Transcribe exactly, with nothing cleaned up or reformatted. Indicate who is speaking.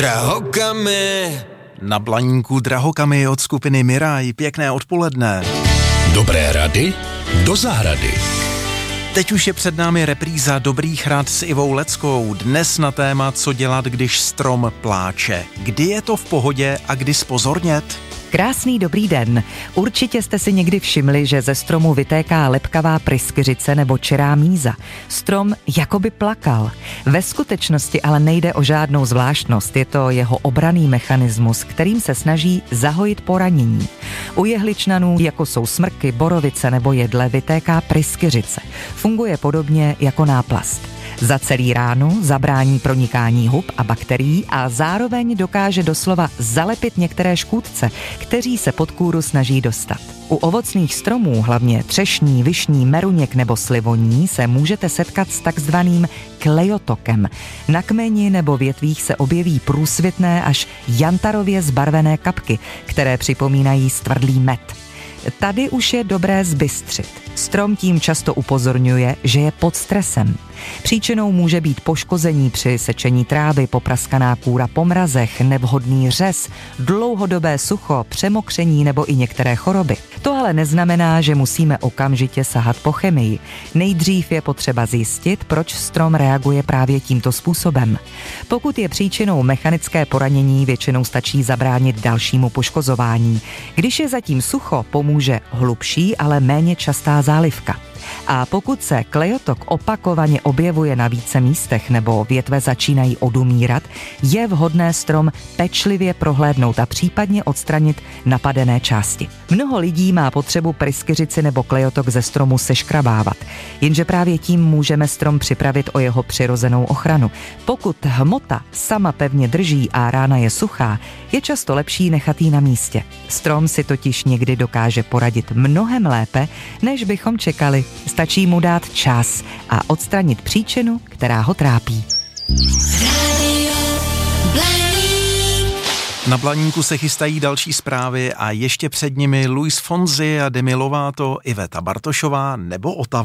Speaker 1: Drahokamy.
Speaker 2: Na Blaníku Drahokamy od skupiny Miraj. Pěkné odpoledne.
Speaker 3: Dobré rady do zahrady.
Speaker 2: Teď už je před námi repríza Dobrých rad s Ivou Leckou. Dnes na téma, co dělat, když strom pláče. Kdy je to v pohodě a kdy zpozornět?
Speaker 4: Krásný dobrý den. Určitě jste si někdy všimli, že ze stromu vytéká lepkavá pryskyřice nebo čirá míza. Strom jakoby plakal. Ve skutečnosti ale nejde o žádnou zvláštnost. Je to jeho obranný mechanismus, kterým se snaží zahojit poranění. U jehličnanů, jako jsou smrky, borovice nebo jedle, vytéká pryskyřice. Funguje podobně jako náplast. Zacelí ránu, zabrání pronikání hub a bakterií a zároveň dokáže doslova zalepit některé škůdce, kteří se pod kůru snaží dostat. U ovocných stromů, hlavně třešní, višní, meruněk nebo slivoní, se můžete setkat s takzvaným klejotokem. Na kmeni nebo větvích se objeví průsvitné až jantarově zbarvené kapky, které připomínají stvrdlý med. Tady už je dobré zbystřit. Strom tím často upozorňuje, že je pod stresem. Příčinou může být poškození při sečení trávy, popraskaná kůra po mrazech, nevhodný řez, dlouhodobé sucho, přemokření nebo i některé choroby. To ale neznamená, že musíme okamžitě sahat po chemii. Nejdřív je potřeba zjistit, proč strom reaguje právě tímto způsobem. Pokud je příčinou mechanické poranění, většinou stačí zabránit dalšímu poškozování. Když je zatím sucho, pomůže hlubší, ale méně častá zálivka. A pokud se klejotok opakovaně objevuje na více místech nebo větve začínají odumírat, je vhodné strom pečlivě prohlédnout a případně odstranit napadené části. Mnoho lidí má potřebu pryskyřici nebo klejotok ze stromu seškrabávat, jenže právě tím můžeme strom připravit o jeho přirozenou ochranu. Pokud hmota sama pevně drží a rána je suchá, je často lepší nechat ji na místě. Strom si totiž někdy dokáže poradit mnohem lépe, než bychom čekali. Stačí mu dát čas a odstranit příčinu, která ho trápí.
Speaker 2: Na Blaníku se chystají další zprávy a ještě před nimi Luis Fonsi a Demi Lovato, Iveta Bartošová nebo Otava.